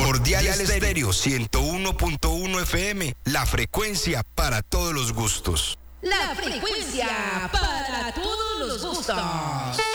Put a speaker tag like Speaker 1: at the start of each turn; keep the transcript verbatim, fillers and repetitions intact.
Speaker 1: Cordial Estéreo ciento uno punto uno F M, la frecuencia para todos los gustos.
Speaker 2: La frecuencia para todos los gustos.